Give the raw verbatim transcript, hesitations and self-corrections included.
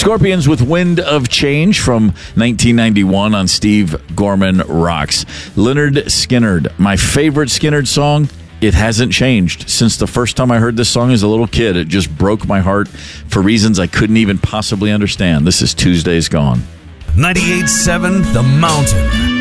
Scorpions with Wind of Change from nineteen ninety-one on Steve Gorman Rocks. Leonard Skinner, my favorite Skinner song. It hasn't changed since the first time I heard this song as a little kid. It just broke my heart for reasons I couldn't even possibly understand. This is Tuesday's Gone. ninety-eight point seven The Mountain.